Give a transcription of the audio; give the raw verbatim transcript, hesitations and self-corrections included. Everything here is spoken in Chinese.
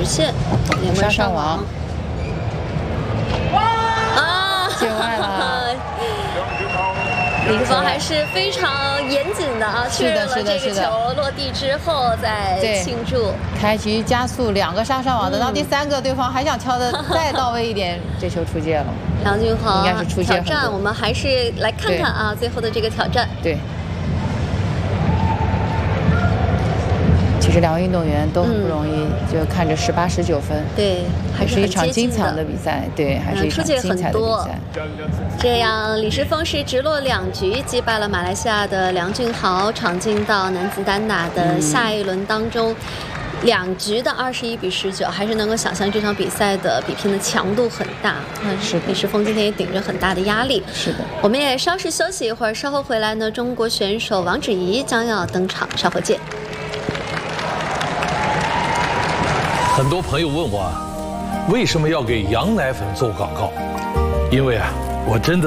直线，连棍上网。啊， 界外了。 李世峰还是非常严谨的啊，确认了这个球落地之后再庆祝。 开局加速两个杀上网，等到第三个，对方还想敲的再到位一点，这球出界了。 梁俊豪应该是出界挑战，我们还是来看看啊，最后的这个挑战。 对。 其实两位运动员都很不容易，嗯、就看着十八、十九分， 对，还是一场精彩的比赛，对，还是一场精彩的比赛。 这样，李世峰是直落两局击败了马来西亚的梁俊豪，闯进到男子单打的下一轮当中。嗯 两局的二十一比十九，还是能够想象这场比赛的比拼的强度很大。嗯， 是李世峰今天也顶着很大的压力。 是的， 我们也稍事休息一会儿，稍后回来呢，中国选手王芷怡将要登场，稍后见。 很多朋友问我啊，为什么要给羊奶粉做广告？因为啊，我真的。